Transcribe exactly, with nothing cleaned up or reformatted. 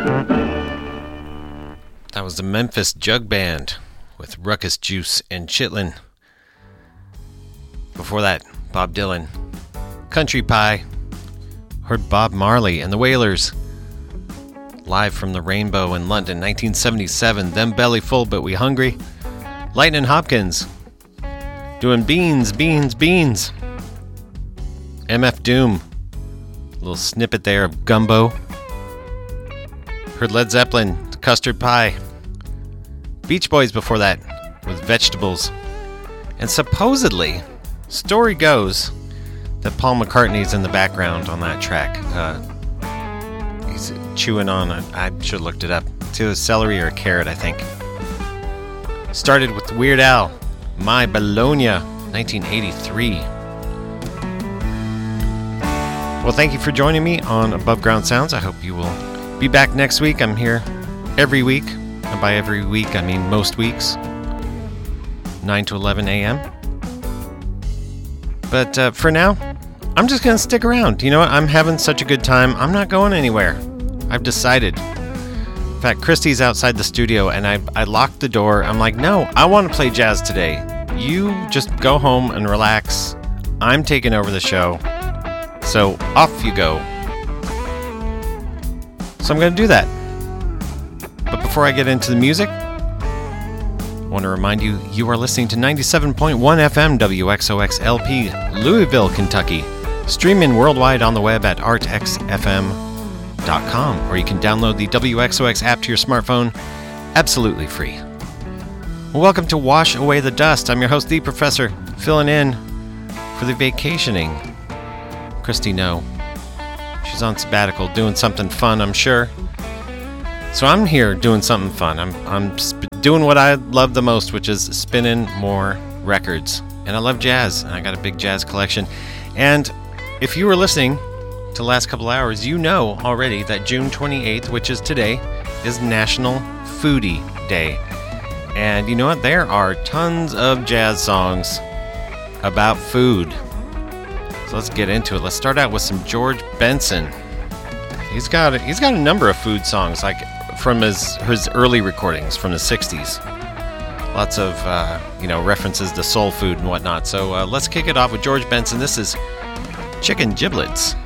That was the Memphis Jug Band with Ruckus Juice and Chitlin. Before that, Bob Dylan, Country Pie. Heard Bob Marley and the Wailers, live from the Rainbow in London, nineteen seventy-seven. Them Belly Full But We Hungry. Lightnin' Hopkins, doing Beans, Beans, Beans. M F Doom, a little snippet there of Gumbo. Heard Led Zeppelin, Custard Pie. Beach Boys before that, with Vegetables. And supposedly, story goes that Paul McCartney's in the background on that track. Uh, he's chewing on, a, I should have looked it up, to a celery or a carrot, I think. Started with Weird Al, My Bologna, nineteen eighty-three. Well, thank you for joining me on Above Ground Sounds. I hope you will be back next week. I'm here every week. And by every week, I mean most weeks. nine to eleven a.m. But uh, for now, I'm just going to stick around. You know what? I'm having such a good time. I'm not going anywhere. I've decided. In fact, Christy's outside the studio, and I, I locked the door. I'm like, no, I want to play jazz today. You just go home and relax. I'm taking over the show. So off you go. So I'm going to do that. But before I get into the music, I want to remind you, you are listening to ninety-seven point one F M W X O X L P, Louisville, Kentucky. Streaming worldwide on the web at art x f m dot com, or you can download the W X O X app to your smartphone, absolutely free. Well, welcome to Wash Away the Dust. I'm your host, The Professor, filling in for the vacationing Christy No. She's on sabbatical, doing something fun, I'm sure. So I'm here doing something fun. I'm I'm sp- doing what I love the most, which is spinning more records. And I love jazz, and I got a big jazz collection. And if you were listening to the last couple hours, you know already that June twenty-eighth, which is today, is National Foodie Day. And you know what? There are tons of jazz songs about food. So let's get into it. Let's start out with some George Benson. He's got he's got a number of food songs, like from his his early recordings from the sixties. Lots of uh, you know references to soul food and whatnot. So uh, let's kick it off with George Benson. This is Chicken Giblets.